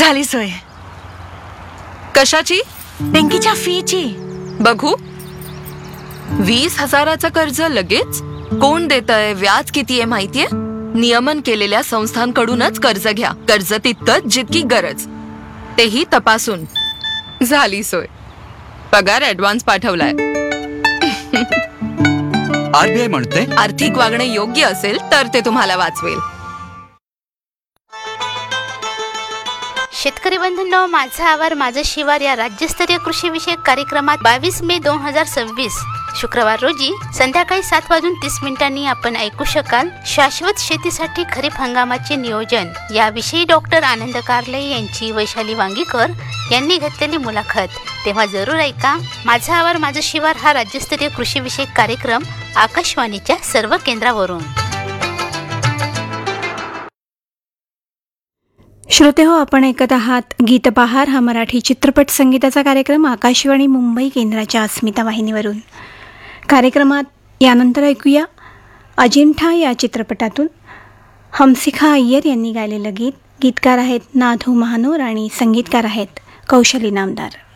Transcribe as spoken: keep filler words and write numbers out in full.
झाली सोय. कशाची? बँकेच्या फीची. बघू. वीस हजाराचं कर्ज लगेच? कोण देतंय, व्याज किती आहे माहितीये? नियमन केलेल्या संस्थांकडूनच कर्ज घ्या. कर्ज तितकंच जितकी गरज, तेही तपासून. झाली सोय. पगार ऍडव्हान्स पाठवलाय. आरबीआय म्हणते आर्थिक वागणे योग्य असेल तर ते तुम्हाला वाचवेल. शेतकरी बंधूंनो, माझा आवार माझं शिवार या राज्यस्तरीय कृषी विषयक कार्यक्रमात बावीस मे दोन हजार सव्वीस शुक्रवार रोजी संध्याकाळी सात वाजून तीस मिनिटांनी आपण ऐकू शकाल शाश्वत शेतीसाठी खरीप हंगामाचे नियोजन याविषयी डॉक्टर आनंद कारले यांची वैशाली वांगीकर यांनी घेतलेली मुलाखत. तेव्हा जरूर ऐका. माझा आवार माझं शिवार हा राज्यस्तरीय कृषी विषयक कार्यक्रम आकाशवाणीच्या सर्व केंद्रावरून. श्रोते हो, आपण ऐकत आहात गीतबहार हा मराठी चित्रपट संगीताचा कार्यक्रम आकाशवाणी मुंबई केंद्राच्या अस्मिता वाहिनीवरून. कार्यक्रमात यानंतर ऐकूया अजिंठा या चित्रपटातून हमसिखा अय्यर यांनी गायलेलं गीत. गीतकार आहेत नाधू महानोर आणि संगीतकार आहेत कौशली नामदार.